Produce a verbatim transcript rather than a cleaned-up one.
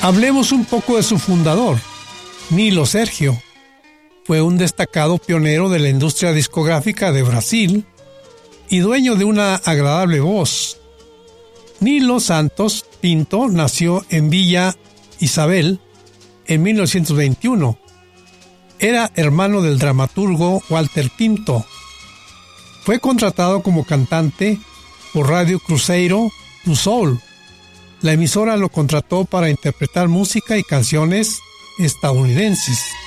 Hablemos un poco de su fundador, Nilo Sergio. Fue un destacado pionero de la industria discográfica de Brasil y dueño de una agradable voz. Nilo Santos Pinto nació en Villa Isabel en mil novecientos veintiuno. Era hermano del dramaturgo Walter Pinto. Fue contratado como cantante por Radio Cruzeiro do Sul. La emisora lo contrató para interpretar música y canciones estadounidenses.